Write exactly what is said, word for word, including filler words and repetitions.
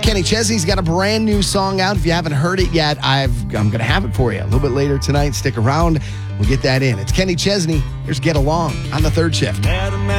Kenny Chesney's got a brand new song out. If you haven't heard it yet, I've, I'm going to have it for you a little bit later tonight. Stick around. We'll get that in. It's Kenny Chesney. Here's Get Along on the third shift.